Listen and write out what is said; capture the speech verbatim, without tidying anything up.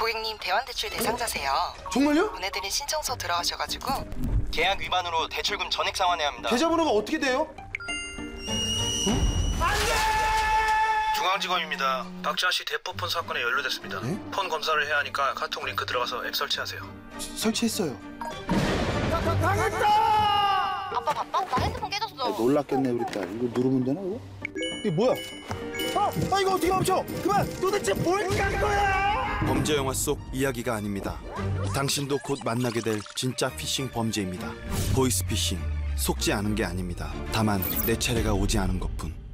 고객님 대환대출 대상자세요. 정말요? 보내드린 신청서 들어가셔가지고 계약 위반으로 대출금 전액 상환해야 합니다. 계좌번호가 어떻게 돼요? 중앙지검입니다. 박지아 씨 대포폰 사건에 연루됐습니다. 네? 폰 검사를 해야 하니까 카톡 링크 들어가서 앱 설치하세요. 설치했어요. 아빠 바빠? 나 핸드폰 깨졌어. 놀랐겠네 우리 딸. 이거 누르면 되나 이거? 이게 뭐야? 아, 아 이거 어떻게 멈춰? 그만! 도대체 뭘 깐 거야? 범죄 영화 속 이야기가 아닙니다. 당신도 곧 만나게 될 진짜 피싱 범죄입니다. 보이스피싱, 속지 않은 게 아닙니다. 다만 내 차례가 오지 않은 것뿐.